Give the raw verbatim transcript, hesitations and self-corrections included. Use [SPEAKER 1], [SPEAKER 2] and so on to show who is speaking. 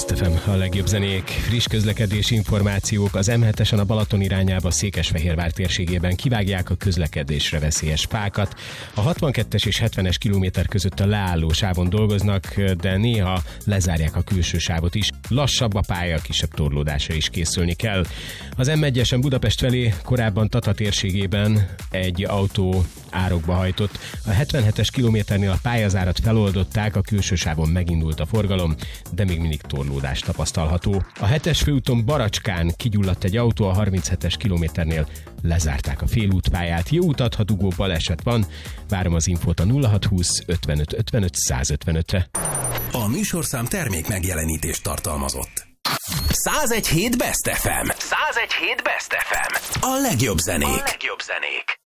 [SPEAKER 1] Best ef em, a legjobb zenék, friss közlekedési információk. Az em hetesen a Balaton irányába Székesfehérvár térségében kivágják a közlekedésre veszélyes fákat. A hatvankettes és hetvenes kilométer között a leálló sávon dolgoznak, de néha lezárják a külső sávot is. Lassabb a pálya, kisebb torlódásra is készülni kell. Az em egyesen Budapest felé korábban Tata térségében egy autó árokba hajtott. A hetvenhetes kilométernél a pályazárat feloldották, a külső sávon megindult a forgalom, de még mindig torlódás tapasztalható. A hetes főúton Baracskán kigyulladt egy autó, a harminchetes kilométernél lezárták a félútpályát. Jó utat, ha dugó baleset van. Várom az infót a nulla hatszázhúsz ötvenöt ötvenöt százötvenötre.
[SPEAKER 2] A műsorszám termék megjelenítést tartalmazott. száz egy hét Best ef em. száz egy hét Best ef em. A legjobb zenék. A legjobb zenék.